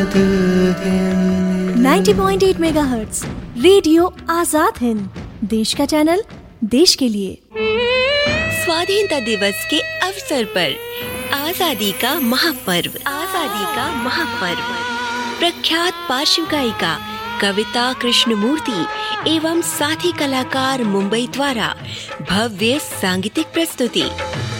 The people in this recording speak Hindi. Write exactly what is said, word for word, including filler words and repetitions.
नब्बे पॉइंट आठ मेगाहर्ट्ज रेडियो आजाद हिंद, देश का चैनल, देश के लिए। स्वाधीनता दिवस के अवसर पर आजादी का महापर्व आजादी का महापर्व प्रख्यात पार्श्व गायिका कविता कृष्णमूर्ति एवं साथी कलाकार मुंबई द्वारा भव्य सांगीतिक प्रस्तुति।